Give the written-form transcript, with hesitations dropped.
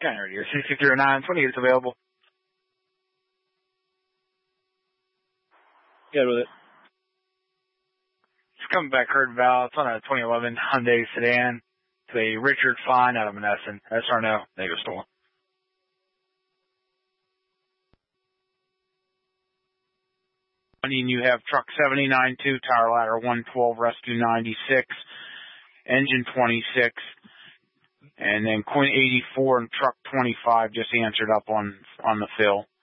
Kind of right here. 6309, 20 units available. Good with it. It's coming back Herd Val. It's on a 2011 Hyundai sedan. It's a Richard Fine out of Monessen. SRNO, negative stolen. And you have truck 792, tower ladder 112, rescue 96, engine 26, and then Quint 84 and truck 25 just answered up on the fill.